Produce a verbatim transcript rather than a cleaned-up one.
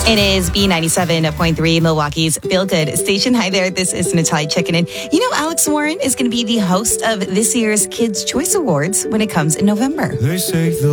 It is B ninety-seven point three, Milwaukee's Feel Good Station. Hi there, this is Natalia checking in. You know, Alex Warren is going to be the host of this year's Kids' Choice Awards when it comes in November. They say the